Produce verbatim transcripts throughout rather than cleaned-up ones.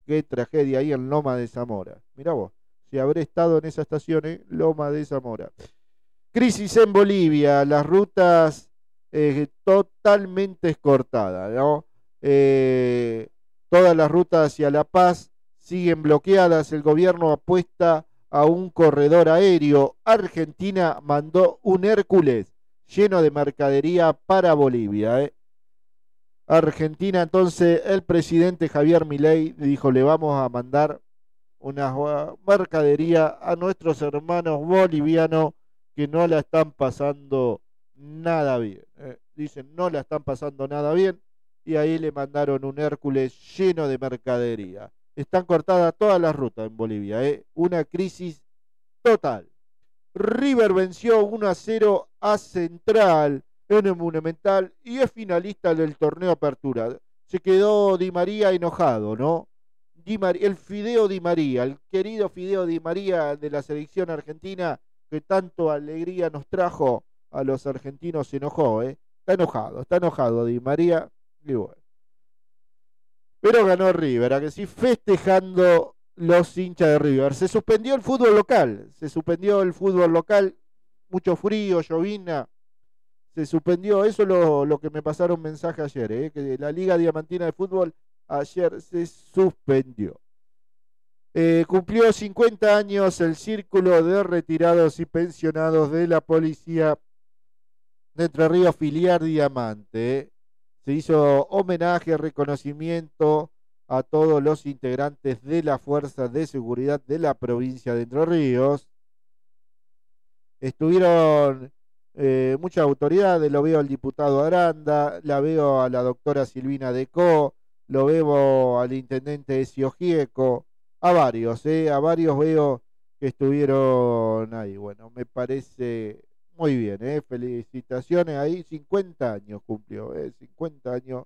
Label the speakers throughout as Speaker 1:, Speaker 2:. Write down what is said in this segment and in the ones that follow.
Speaker 1: qué tragedia ahí en Loma de Zamora. Mirá vos, si habré estado en esa estación, ¿eh? Loma de Zamora. Crisis en Bolivia, las rutas eh, totalmente cortadas, ¿no? Eh, todas las rutas hacia La Paz siguen bloqueadas, el gobierno apuesta a un corredor aéreo. Argentina mandó un Hércules lleno de mercadería para Bolivia, ¿eh? Argentina, entonces, el presidente Javier Milei dijo, le vamos a mandar una mercadería a nuestros hermanos bolivianos que no la están pasando nada bien. Eh. Dicen, no la están pasando nada bien, y ahí le mandaron un Hércules lleno de mercadería. Están cortadas todas las rutas en Bolivia, ¿eh? Una crisis total. River venció uno a cero a Central en el Monumental y es finalista del torneo Apertura. Se quedó Di María enojado, ¿no? Di María, el Fideo Di María, el querido Fideo Di María de la selección argentina que tanto alegría nos trajo a los argentinos, se enojó, ¿eh? Está enojado, está enojado Di María, y bueno. Pero ganó River, a que sí, festejando los hinchas de River. Se suspendió el fútbol local, se suspendió el fútbol local, mucho frío, llovina, se suspendió, eso es lo, lo que me pasaron mensaje ayer, ¿eh? Que la Liga Diamantina de Fútbol ayer se suspendió. Eh, cumplió cincuenta años el Círculo de Retirados y Pensionados de la Policía de Entre Ríos, filial Diamante, ¿eh? Se hizo homenaje, reconocimiento a todos los integrantes de la Fuerza de Seguridad de la provincia de Entre Ríos. Estuvieron eh, muchas autoridades, lo veo al diputado Aranda, la veo a la doctora Silvina Decó, lo veo al intendente Ezio Gieco, a varios, eh, a varios veo que estuvieron ahí. Bueno, me parece muy bien, eh, felicitaciones ahí, cincuenta años cumplió, eh, cincuenta años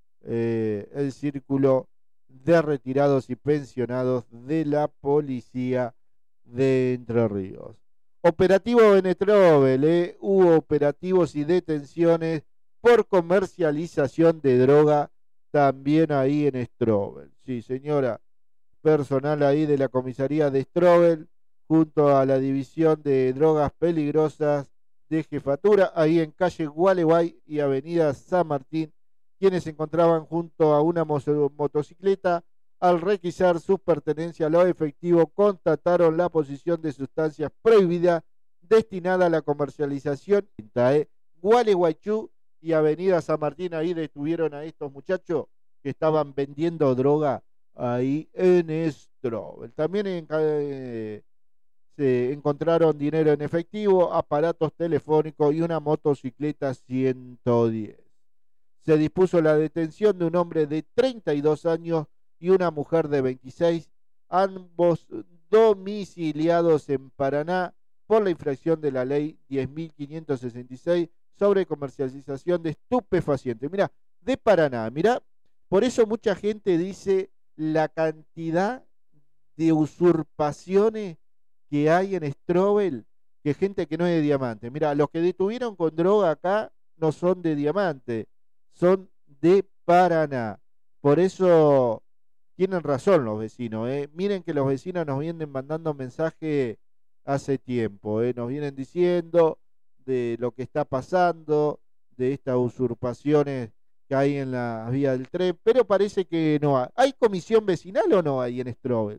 Speaker 1: eh, el Círculo de Retirados y Pensionados de la Policía de Entre Ríos. Operativo Benetrovel, eh, hubo operativos y detenciones por comercialización de droga también ahí en Strobel. Sí, señora, personal ahí de la comisaría de Strobel junto a la división de drogas peligrosas de jefatura, ahí en calle Gualeguay y avenida San Martín, quienes se encontraban junto a una motocicleta. Al requisar sus pertenencias, los efectivos constataron la posesión de sustancias prohibidas destinadas a la comercialización. ¿eh? Gualeguaychú y avenida San Martín, ahí detuvieron a estos muchachos que estaban vendiendo droga ahí en Strobel. También en, eh, se encontraron dinero en efectivo, aparatos telefónicos y una motocicleta ciento diez. Se dispuso la detención de un hombre de treinta y dos años y una mujer de veintiséis, ambos domiciliados en Paraná por la infracción de la ley diez mil quinientos sesenta y seis sobre comercialización de estupefacientes. Mira, de Paraná, mira, por eso mucha gente dice la cantidad de usurpaciones que hay en Strobel, que gente que no es de Diamante. Mira, los que detuvieron con droga acá no son de Diamante, son de Paraná. Por eso tienen razón los vecinos, ¿eh? Miren que los vecinos nos vienen mandando mensajes hace tiempo, ¿eh? Nos vienen diciendo de lo que está pasando, de estas usurpaciones que hay en la vía del tren, pero parece que no hay. ¿Hay comisión vecinal o no hay en Strobel?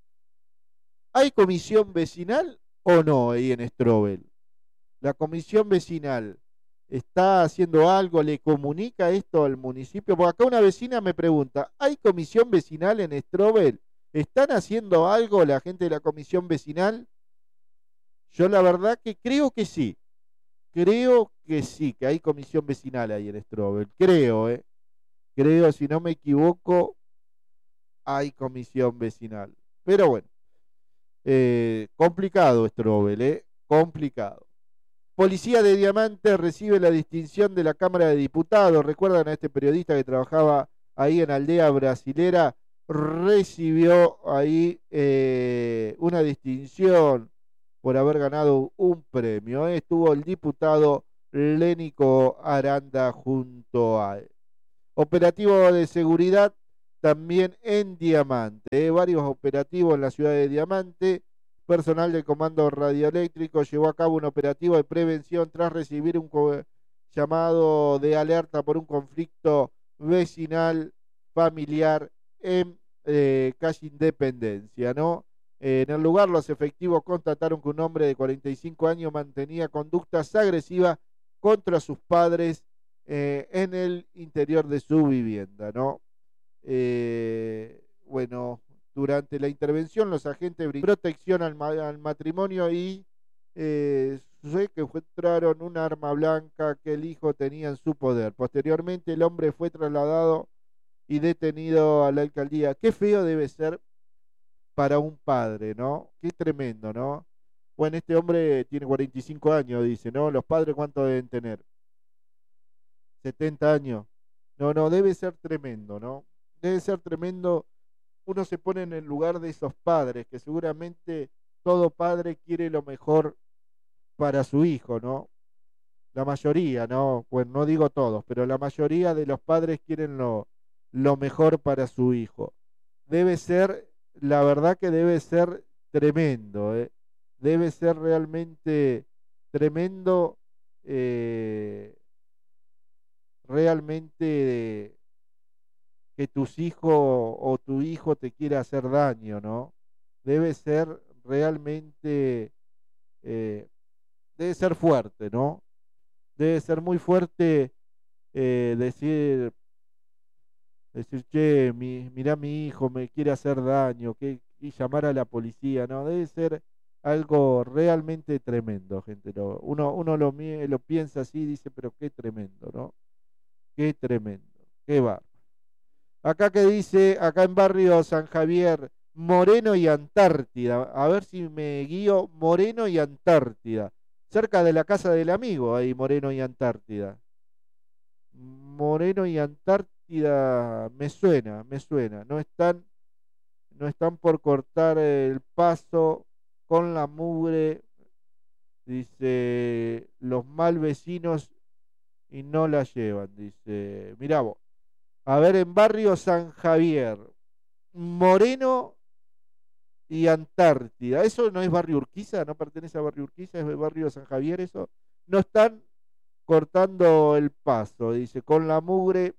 Speaker 1: ¿Hay comisión vecinal o no ahí en Strobel? La comisión vecinal está haciendo algo, le comunica esto al municipio. Porque acá una vecina me pregunta, ¿hay comisión vecinal en Strobel? ¿Están haciendo algo la gente de la comisión vecinal? Yo la verdad que creo que sí. Creo que sí, que hay comisión vecinal ahí en Strobel. Creo, ¿eh? Creo, si no me equivoco, hay comisión vecinal. Pero bueno, eh, complicado Strobel, ¿eh? Complicado. Policía de Diamante recibe la distinción de la Cámara de Diputados. ¿Recuerdan a este periodista que trabajaba ahí en Aldea Brasilera? Recibió ahí eh, una distinción por haber ganado un premio. Estuvo el diputado Lénico Aranda junto a él. Operativo de seguridad también en Diamante. ¿eh? Varios operativos en la ciudad de Diamante. Personal del Comando Radioeléctrico llevó a cabo un operativo de prevención tras recibir un llamado de alerta por un conflicto vecinal familiar en eh, calle Independencia, ¿no? Eh, en el lugar, los efectivos constataron que un hombre de cuarenta y cinco años mantenía conductas agresivas contra sus padres eh, en el interior de su vivienda, ¿no? Eh, bueno, durante la intervención los agentes brindaron protección al, ma al matrimonio y eh, sé que encontraron un arma blanca que el hijo tenía en su poder. Posteriormente el hombre fue trasladado y detenido a la alcaldía. Qué feo debe ser para un padre, ¿no? Qué tremendo, ¿no? Bueno, este hombre tiene cuarenta y cinco años, dice, ¿no? Los padres, ¿cuánto deben tener? setenta años. No, no, debe ser tremendo, ¿no? Debe ser tremendo. Uno se pone en el lugar de esos padres, que seguramente todo padre quiere lo mejor para su hijo, ¿no? La mayoría, ¿no? Pues no digo todos, pero la mayoría de los padres quieren lo, lo mejor para su hijo. Debe ser, la verdad que debe ser tremendo, ¿eh? Debe ser realmente tremendo, eh, realmente que tus hijos o tu hijo te quiera hacer daño, ¿no? Debe ser realmente, eh, debe ser fuerte, ¿no? Debe ser muy fuerte eh, decir, decir, che, mi, mirá mi hijo me quiere hacer daño, que, y llamar a la policía, ¿no? Debe ser algo realmente tremendo, gente. Lo, uno uno lo, lo piensa así y dice, pero qué tremendo, ¿no? Qué tremendo, qué va. Acá que dice, acá en barrio San Javier, Moreno y Antártida. A ver si me guío, Moreno y Antártida. Cerca de la casa del amigo, ahí Moreno y Antártida. Moreno y Antártida, me suena, me suena. No están, no están por cortar el paso con la mugre, dice, los mal vecinos y no la llevan, dice, mirá vos. A ver, en barrio San Javier, Moreno y Antártida. ¿Eso no es barrio Urquiza? ¿No pertenece a barrio Urquiza? ¿Es barrio San Javier eso? No están cortando el paso, dice, con la mugre.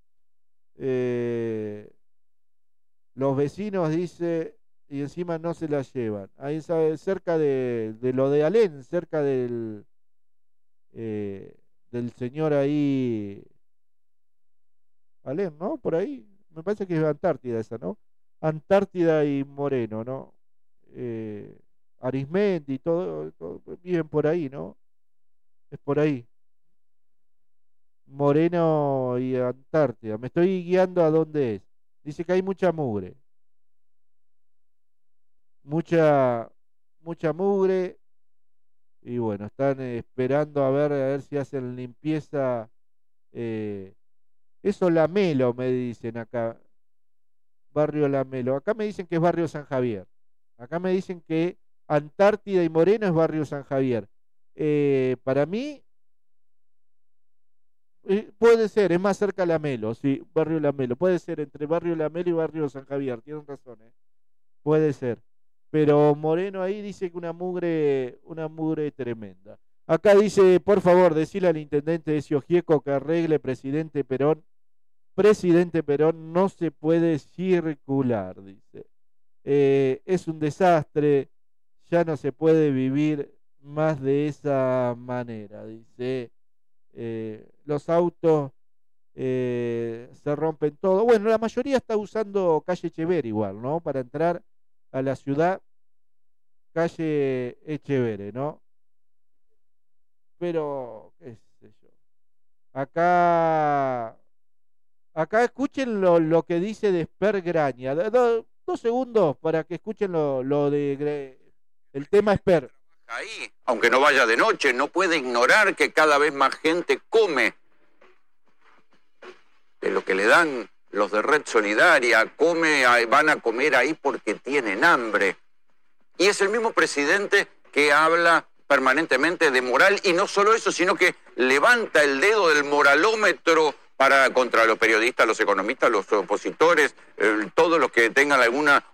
Speaker 1: Eh, los vecinos, dice, y encima no se la llevan. Ahí sabe, cerca de, de lo de Alén, cerca del, eh, del señor ahí. Alén, ¿no? Por ahí. Me parece que es Antártida esa, ¿no? Antártida y Moreno, ¿no? Eh, Arismendi y todo, todo, viven por ahí, ¿no? Es por ahí. Moreno y Antártida. Me estoy guiando a dónde es. Dice que hay mucha mugre. Mucha, mucha mugre. Y bueno, están eh, esperando a ver, a ver si hacen limpieza. Eh, eso Lamelo, me dicen acá. Barrio Lamelo. Acá me dicen que es barrio San Javier. Acá me dicen que Antártida y Moreno es barrio San Javier. Eh, para mí, eh, puede ser, es más cerca Lamelo, sí, barrio Lamelo. Puede ser entre barrio Lamelo y barrio San Javier, tienen razón, ¿eh? Puede ser. Pero Moreno ahí dice que una mugre, una mugre tremenda. Acá dice, por favor, decirle al intendente de Siogieco que arregle, presidente Perón. Presidente Perón, no se puede circular, dice. Eh, es un desastre, ya no se puede vivir más de esa manera, dice. Eh, los autos eh, se rompen todo. Bueno, la mayoría está usando calle Echeverri igual, ¿no? Para entrar a la ciudad, calle Echeverri, ¿no? Pero, qué sé yo. Acá, acá escuchen lo, lo que dice de Esper Graña. Do, dos segundos para que escuchen lo, lo de el tema Esper.
Speaker 2: Ahí, aunque no vaya de noche, no puede ignorar que cada vez más gente come de lo que le dan los de Red Solidaria, come, van a comer ahí porque tienen hambre. Y es el mismo presidente que habla permanentemente de moral, y no solo eso, sino que levanta el dedo del moralómetro para contra los periodistas, los economistas, los opositores, eh, todos los que tengan alguna